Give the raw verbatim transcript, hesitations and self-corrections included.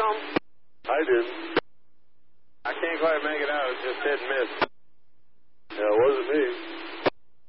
something? I did. I can't quite make it out. It just hit and miss. Yeah, it wasn't me.